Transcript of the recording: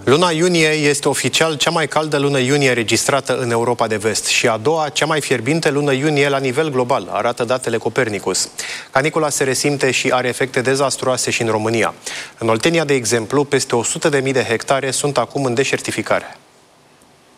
Luna iunie este oficial cea mai caldă lună iunie registrată în Europa de Vest și a doua cea mai fierbinte lună iunie la nivel global, arată datele Copernicus. Canicula se resimte și are efecte dezastruoase și în România. În Oltenia, de exemplu, peste 100.000 de hectare sunt acum în deșertificare.